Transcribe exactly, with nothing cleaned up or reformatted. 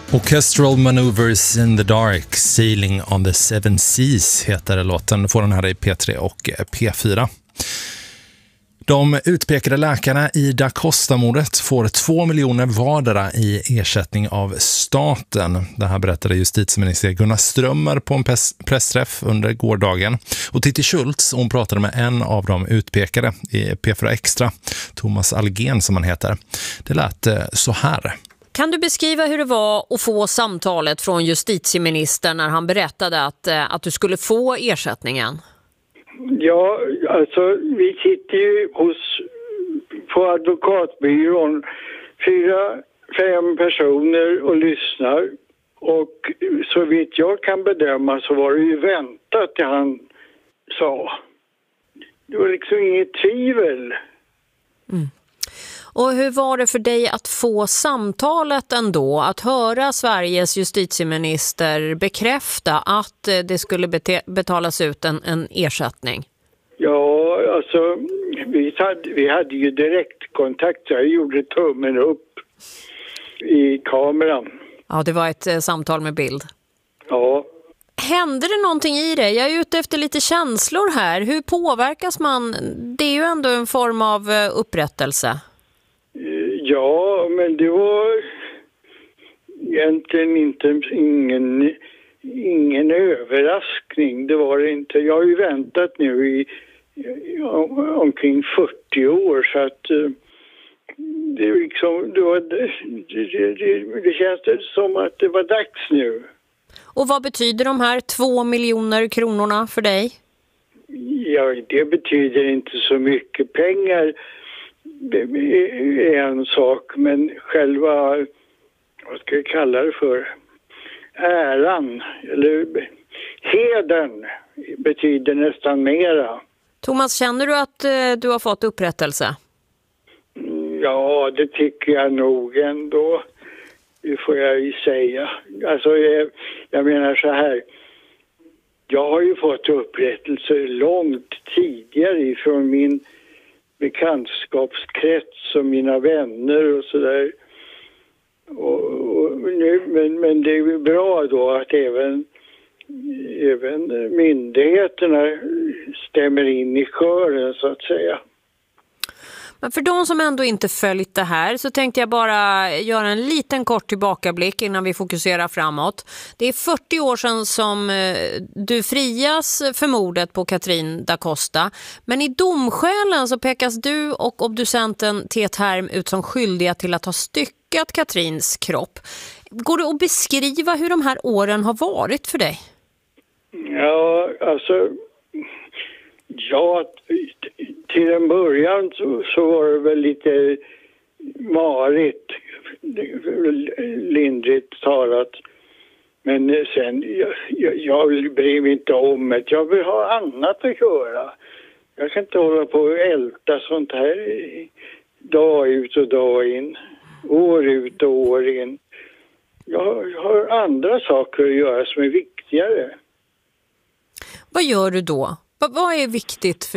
Orchestral Maneuvers in the Dark, Sailing on the Seven Seas heter låten. Får den här i P tre och P fyra. De utpekade läkarna i Da Costa-mordet får två miljoner vardera i ersättning av staten. Det här berättade justitieminister Gunnar Strömmer på en pressträff under gårdagen. Och Titti Schultz, hon pratade med en av de utpekade i P fyra Extra, Thomas Algen som han heter. Det lät så här. Kan du beskriva hur det var att få samtalet från justitieministern när han berättade att, att du skulle få ersättningen? Ja, alltså vi sitter ju hos, på advokatbyrån, fyra, fem personer och lyssnar. Och så vitt jag kan bedöma så var det ju väntat det han sa. Det var liksom inget tvivel. Mm. Och hur var det för dig att få samtalet ändå? Att höra Sveriges justitieminister bekräfta att det skulle bete- betalas ut en, en ersättning? Ja, alltså vi hade, vi hade ju direktkontakt. Jag gjorde tummen upp i kameran. Ja, det var ett eh, samtal med bild. Ja. Hände det någonting i det? Jag är ute efter lite känslor här. Hur påverkas man? Det är ju ändå en form av eh, upprättelse. Ja, men det var egentligen inte ingen, ingen överraskning. Det var det inte. Jag har ju väntat nu i, i omkring fyrtio år så att det, liksom, det, var, det, det, det, det känns som att det var dags nu. Och vad betyder de här två miljoner kronorna för dig? Ja, det betyder inte så mycket pengar. Det är en sak, men själva, vad ska jag kalla det för, äran eller hedern betyder nästan mera. Thomas, känner du att eh, du har fått upprättelse? Ja, det tycker jag nog ändå. Det får jag ju säga. Alltså, jag, jag menar så här. Jag har ju fått upprättelse långt tidigare ifrån min bekantskapskrets och mina vänner och sådär. Och, och nu, men, men det är ju bra då att även, även myndigheterna stämmer in i kören så att säga. Men för de som ändå inte följt det här så tänkte jag bara göra en liten kort tillbakablick innan vi fokuserar framåt. Det är fyrtio år sedan som du frias för mordet på Katrin da Costa. Men i domskälen så pekas du och obducenten Tetherm ut som skyldiga till att ha styckat Katrins kropp. Går det att beskriva hur de här åren har varit för dig? Ja, alltså... Ja, till en början så, så var det väl lite marigt, lindrigt talat. Men sen, jag, jag, jag bryr mig inte om det. Jag vill ha annat att göra. Jag kan inte hålla på och älta sånt här dag ut och dag in, år ut och år in. Jag, jag har andra saker att göra som är viktigare. Vad gör du då? Vad är viktigt för